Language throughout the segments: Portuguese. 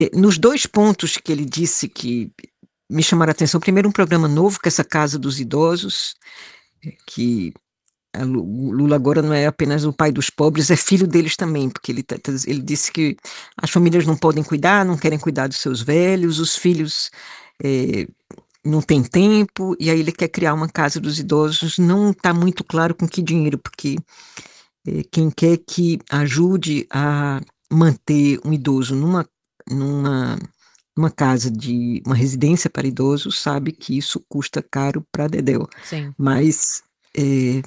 Nos dois pontos que ele disse que me chamaram a atenção, primeiro um programa novo, que é essa Casa dos Idosos, que o Lula agora não é apenas o pai dos pobres, é filho deles também, porque ele disse que as famílias não podem cuidar, não querem cuidar dos seus velhos, os filhos eh, não têm tempo, e aí ele quer criar uma casa dos idosos, não está muito claro com que dinheiro, porque quem quer que ajude a manter um idoso numa, numa casa de uma residência para idosos sabe que isso custa caro para Dedéu, Sim. mas é,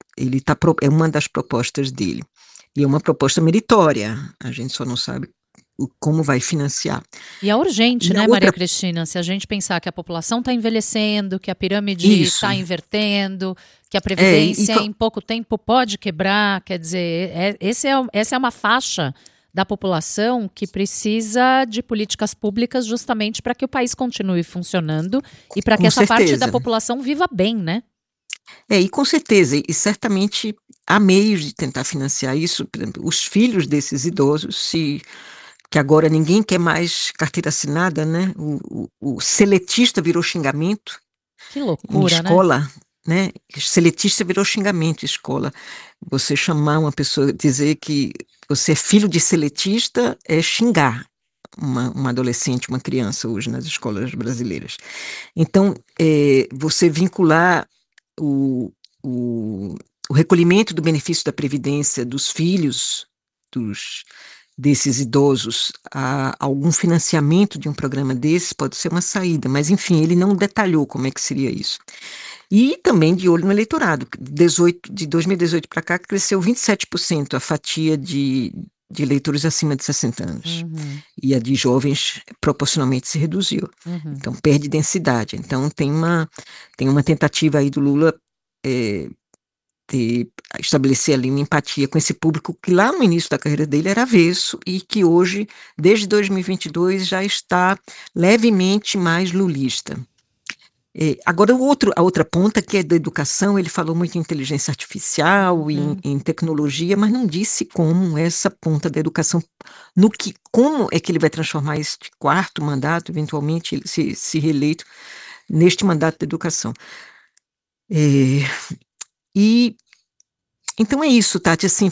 é uma das propostas dele. E é uma proposta meritória, a gente só não sabe como vai financiar. E é urgente, E a né, Maria outra, Cristina? Se a gente pensar que a população está envelhecendo, que a pirâmide isso, está invertendo, que a é, Previdência em pouco tempo pode quebrar, quer dizer, essa é uma faixa da população que precisa de políticas públicas justamente para que o país continue funcionando e para que com essa parte da certeza. população viva bem, né? E com certeza, e certamente há meios de tentar financiar isso, por exemplo, os filhos desses idosos, que agora ninguém quer mais carteira assinada, né? O seletista virou xingamento Que em loucura, né? escola, né? Seletista virou xingamento em escola. Você chamar uma pessoa, dizer que você é filho de seletista é xingar uma adolescente, uma criança hoje nas escolas brasileiras. Então, você vincular o, o, o recolhimento do benefício da Previdência dos filhos dos, desses idosos a algum financiamento de um programa desse pode ser uma saída, mas enfim, ele não detalhou como é que seria isso. E também de olho no eleitorado, de 2018 para cá cresceu 27% a fatia de eleitores acima de 60 anos. Uhum, E a de jovens proporcionalmente se reduziu. uhum. Então perde densidade. Então tem uma tentativa aí do Lula eh, de estabelecer ali uma empatia com esse público que lá no início da carreira dele era avesso e que hoje, desde 2022, já está levemente mais lulista. Agora, a outra ponta, que é da educação, ele falou muito em inteligência artificial, Uhum. em tecnologia, mas não disse como essa ponta da educação, como é que ele vai transformar este quarto mandato, eventualmente, ele se reeleito, neste mandato da educação. É, e então é isso, Tati, assim,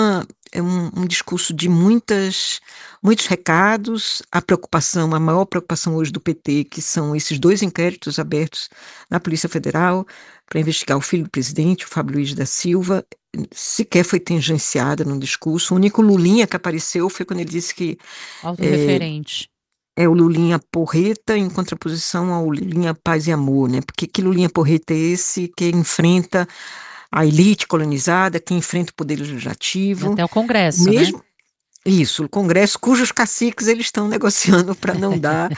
um discurso de muitos recados, a maior preocupação hoje do PT, que são esses dois inquéritos abertos na Polícia Federal para investigar o filho do presidente, o Fábio Luiz da Silva, sequer foi tangenciada no discurso, o único Lulinha que apareceu foi quando ele disse que é, Autorreferente. é o Lulinha porreta em contraposição ao Lulinha paz e amor, né? Porque que Lulinha porreta é esse que enfrenta a elite colonizada, que enfrenta o poder E legislativo, até o Congresso, né? mesmo isso, o Congresso, cujos caciques eles estão negociando para não dar,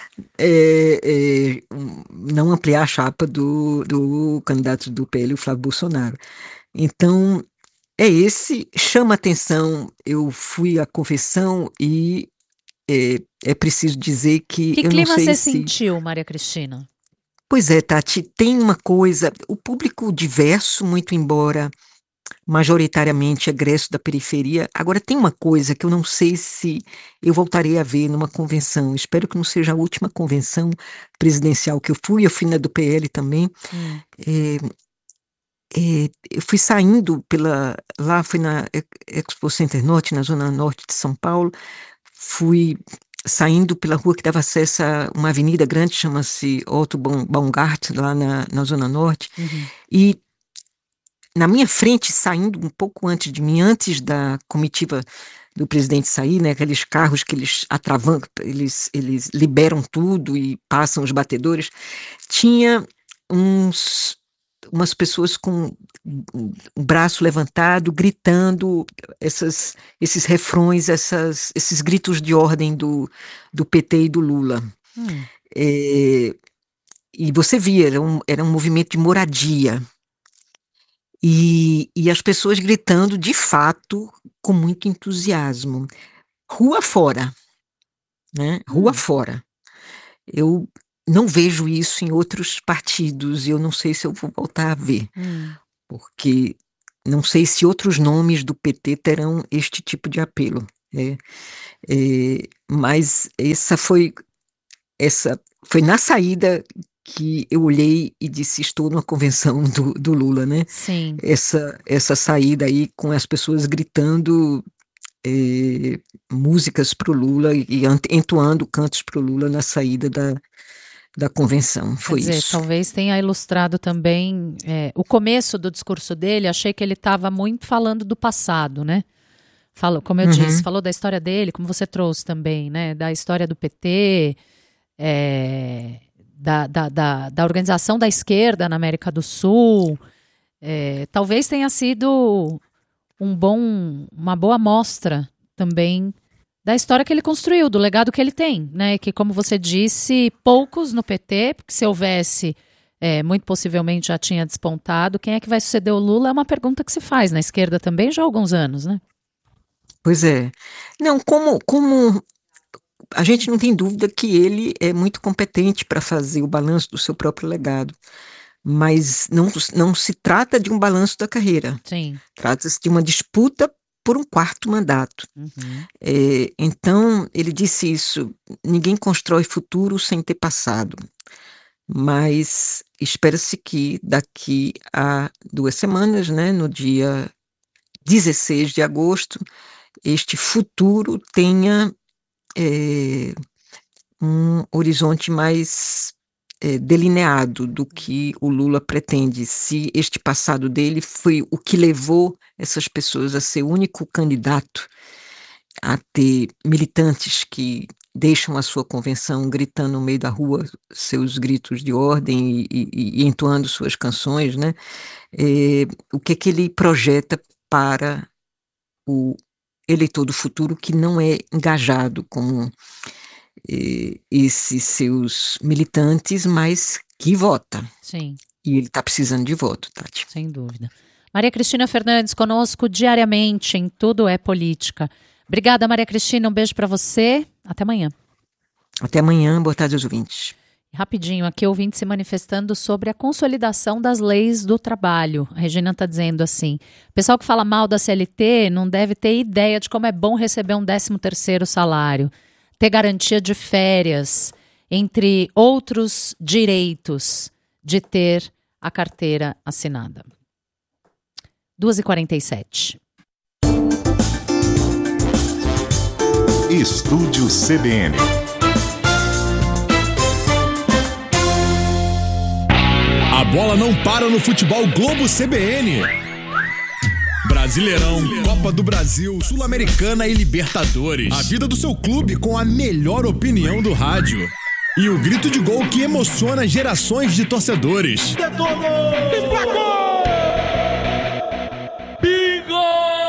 não ampliar a chapa do candidato do PL, o Flávio Bolsonaro. Então, chama atenção. Eu fui à convenção e é preciso dizer que Que eu não clima sei você se. sentiu, Maria Cristina? Pois é, Tati, tem uma coisa, o público diverso, muito embora majoritariamente egresso da periferia. Agora, tem uma coisa que eu não sei se eu voltarei a ver numa convenção. Espero que não seja a última convenção presidencial que eu fui na do PL também. Hum. É, eu fui saindo lá fui na Expo Center Norte, na zona norte de São Paulo, fui saindo pela rua que dava acesso a uma avenida grande, chama-se Otto Baumgart, lá na zona norte, Uhum. e na minha frente, saindo um pouco antes de mim, antes da comitiva do presidente sair, né, aqueles carros que eles atravancam, eles liberam tudo e passam os batedores, tinha uns, umas pessoas com o braço levantado, gritando esses refrões, esses gritos de ordem do PT e do Lula. Hum. É, e você via, era um movimento de moradia, e as pessoas gritando, de fato, com muito entusiasmo. Rua fora, né? Rua Hum. fora. Eu não vejo isso em outros partidos e eu não sei se eu vou voltar a ver, Hum. porque não sei se outros nomes do PT terão este tipo de apelo. Mas essa foi na saída que eu olhei e disse, estou numa convenção do Lula, né? Sim. Essa saída aí com as pessoas gritando músicas para o Lula e entoando cantos para o Lula na saída da convenção. Foi Quer dizer, isso. talvez tenha ilustrado também o começo do discurso dele. Achei que ele estava muito falando do passado, né? Como eu disse, falou da história dele, como você trouxe também, né? Da história do PT, da organização da esquerda na América do Sul. Talvez tenha sido uma boa amostra também da história que ele construiu, do legado que ele tem, né? Que, como você disse, poucos no PT, porque se houvesse, muito possivelmente já tinha despontado. Quem é que vai suceder o Lula é uma pergunta que se faz na esquerda também já há alguns anos, né? Pois é. Não, como a gente não tem dúvida que ele é muito competente para fazer o balanço do seu próprio legado, mas não se trata de um balanço da carreira. Sim. Trata-se de uma disputa por um quarto mandato. Então, ele disse isso, ninguém constrói futuro sem ter passado, mas espera-se que daqui a 2 semanas, né, no dia 16 de agosto, este futuro tenha um horizonte mais delineado do que o Lula pretende, se este passado dele foi o que levou essas pessoas a ser o único candidato a ter militantes que deixam a sua convenção gritando no meio da rua seus gritos de ordem e entoando suas canções, né? O que ele projeta para o eleitor do futuro que não é engajado com esses seus militantes, mas que vota. Sim. E ele está precisando de voto, Tati. Sem dúvida. Maria Cristina Fernandes, conosco diariamente em Tudo é Política. Obrigada, Maria Cristina. Um beijo para você. Até amanhã. Até amanhã. Boa tarde aos ouvintes. Rapidinho, aqui ouvinte se manifestando sobre a consolidação das leis do trabalho. A Regina está dizendo assim, o pessoal que fala mal da CLT não deve ter ideia de como é bom receber um 13º salário, ter garantia de férias, entre outros direitos de ter a carteira assinada. 2h47. Estúdio CBN. A bola não para no futebol Globo CBN. Brasileirão, Copa do Brasil, Sul-Americana e Libertadores. A vida do seu clube com a melhor opinião do rádio. E o grito de gol que emociona gerações de torcedores. Detonou! Emplacou! Bingo!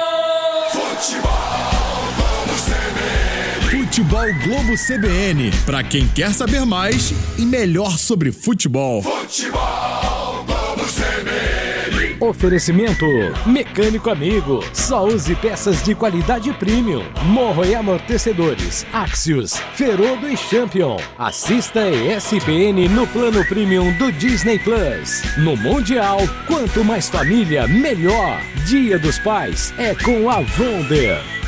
Futebol Globo CBN. Pra quem quer saber mais e melhor sobre futebol. Futebol Globo CBN. Oferecimento Mecânico Amigo. Só use peças de qualidade premium. Morro e amortecedores. Axios, Ferodo e Champion. Assista ESPN no plano premium do Disney Plus. No Mundial, quanto mais família, melhor. Dia dos Pais é com a Wonder.